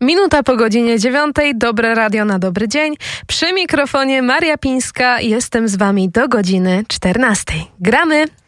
Minuta po godzinie 9. Dobre radio na dobry dzień. Przy mikrofonie Maria Pińska. Jestem z wami do godziny 14. Gramy!